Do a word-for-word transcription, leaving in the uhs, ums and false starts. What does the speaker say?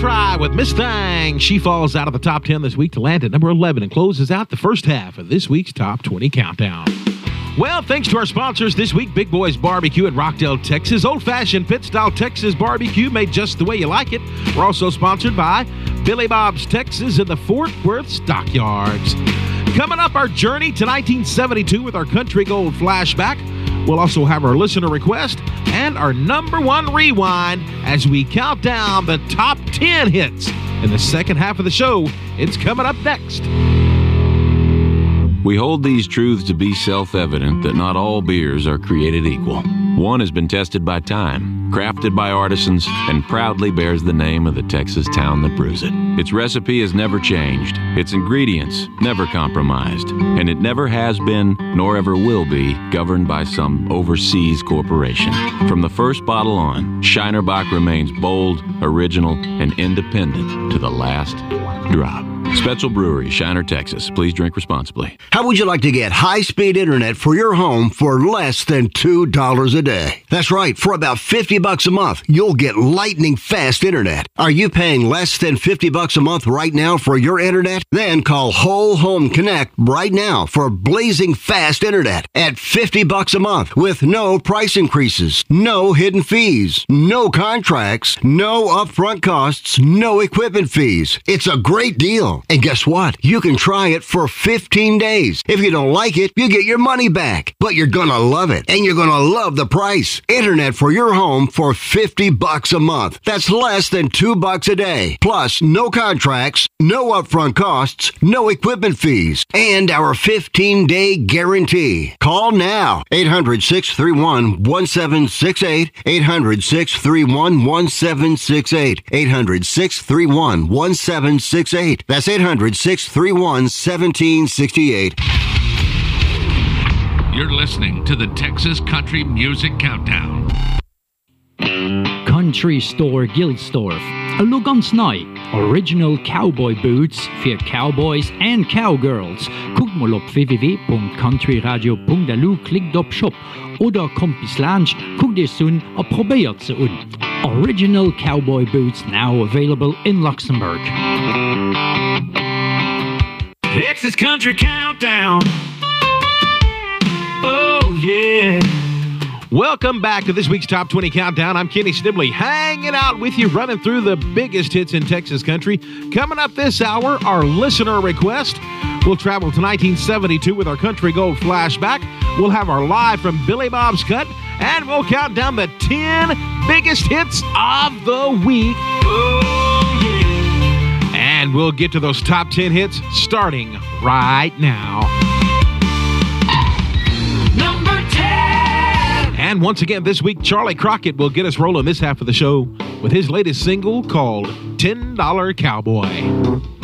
Try with Miss Thang. She falls out of the top ten this week to land at number eleven and closes out the first half of this week's Top twenty Countdown. Well, thanks to our sponsors this week, Big Boys Barbecue in Rockdale, Texas. Old-fashioned pit-style Texas barbecue made just the way you like it. We're also sponsored by Billy Bob's Texas and the Fort Worth Stockyards. Coming up, our journey to nineteen seventy-two with our Country Gold flashback. We'll also have our listener request and our number one rewind as we count down the top ten hits. In the second half of the show, it's coming up next. We hold these truths to be self-evident that not all beers are created equal. One has been tested by time, crafted by artisans, and proudly bears the name of the Texas town that brews it. Its recipe has never changed, its ingredients never compromised, and it never has been, nor ever will be, governed by some overseas corporation. From the first bottle on, Shiner Bock remains bold, original, and independent to the last drop. Spetzel Brewery, Shiner, Texas. Please drink responsibly. How would you like to get high-speed internet for your home for less than two dollars a day? That's right. For about fifty bucks a month, you'll get lightning-fast internet. Are you paying less than fifty bucks a month right now for your internet? Then call Whole Home Connect right now for blazing fast internet at fifty bucks a month with no price increases, no hidden fees, no contracts, no upfront costs, no equipment fees. It's a great deal. And guess what? You can try it for fifteen days. If you don't like it, you get your money back. But you're gonna love it, and you're gonna love the price. Internet for your home for fifty bucks a month. That's less than two bucks a day. Plus, no contracts, no upfront costs, no equipment fees, and our fifteen-day guarantee. Call now. eight hundred, six three one, one seven six eight. eight hundred, six three one, one seven six eight. eight hundred, six three one, one seven six eight. That's eight hundred, six three one, one seven six eight. You're listening to the Texas Country Music Countdown. Country Store Gilsdorf. A Lugans Night. Original cowboy boots för cowboys and cowgirls. Guck mal upp w w w punkt country radio punkt a l u, klickt upp shop oder Kompis Lounge, guck dir sun und probiert sie un. Original cowboy boots now available in Luxembourg. Texas Country Countdown. Oh, yeah. Welcome back to this week's Top twenty Countdown. I'm Kenny Snibley, hanging out with you, running through the biggest hits in Texas country. Coming up this hour, our listener request. We'll travel to nineteen seventy-two with our Country Gold flashback. We'll have our live from Billy Bob's Cut, and we'll count down the ten biggest hits of the week. Oh, yeah. And we'll get to those top ten hits starting right now. Number ten. And once again this week, Charlie Crockett will get us rolling this half of the show with his latest single called ten dollar Cowboy.